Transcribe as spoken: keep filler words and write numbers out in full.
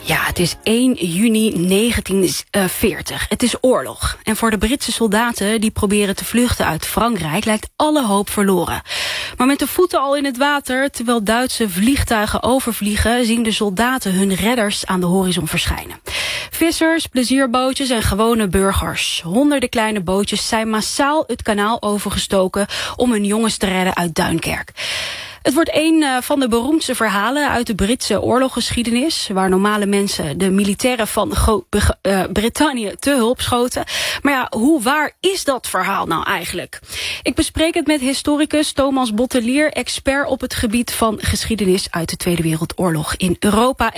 Ja, het is één juni negentien veertig. Het is oorlog. En voor de Britse soldaten die proberen te vluchten uit Frankrijk lijkt alle hoop verloren. Maar met de voeten al in het water, terwijl Duitse vliegtuigen overvliegen, zien de soldaten hun redders aan de horizon verschijnen. Vissers, plezierbootjes en gewone burgers. Honderden kleine bootjes zijn massaal het kanaal overgestoken om hun jongens te redden uit Duinkerk. Het wordt een van de beroemdste verhalen uit de Britse oorlogsgeschiedenis, waar normale mensen de militairen van Groot-Brittannië te hulp schoten. Maar ja, hoe waar is dat verhaal nou eigenlijk? Ik bespreek het met historicus Thomas Bottelier, expert op het gebied van geschiedenis uit de Tweede Wereldoorlog in Europa